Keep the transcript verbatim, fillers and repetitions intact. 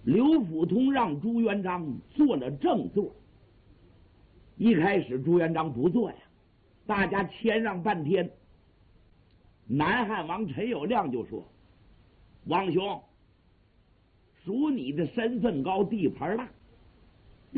刘福通让朱元璋坐了正座。一开始朱元璋不坐呀，大家谦让半天。南汉王陈友谅就说：“王兄，属你的身份高，地盘大，